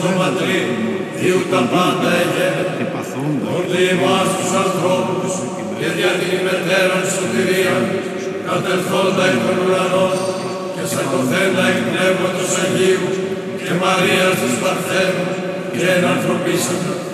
το πατρί, Θείου τα πάντα εγένετα. Ορδί ημάς τους ανθρώπους, και δια την ημετέραν σωτηρίαν, κατελθόντα εκ των ουρανών, και σακωθέντα εκ πνεύματος Αγίου, και Μαρίας της Παρθένου, και ενανθρωπίσαντα.